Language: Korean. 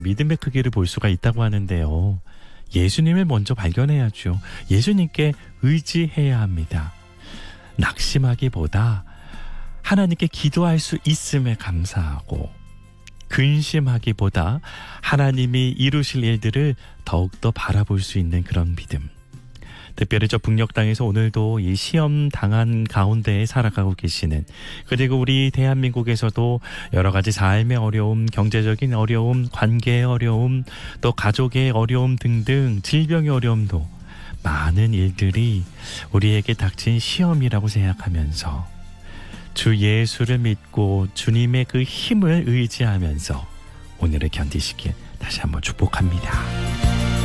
믿음의 크기를 볼 수가 있다고 하는데요. 예수님을 먼저 발견해야죠. 예수님께 의지해야 합니다. 낙심하기보다 하나님께 기도할 수 있음에 감사하고, 근심하기보다 하나님이 이루실 일들을 더욱더 바라볼 수 있는 그런 믿음. 특별히 저 북녘 땅에서 오늘도 이 시험 당한 가운데에 살아가고 계시는, 그리고 우리 대한민국에서도 여러 가지 삶의 어려움, 경제적인 어려움, 관계의 어려움, 또 가족의 어려움 등등 질병의 어려움도 많은 일들이 우리에게 닥친 시험이라고 생각하면서 주 예수를 믿고 주님의 그 힘을 의지하면서 오늘을 견디시길 다시 한번 축복합니다.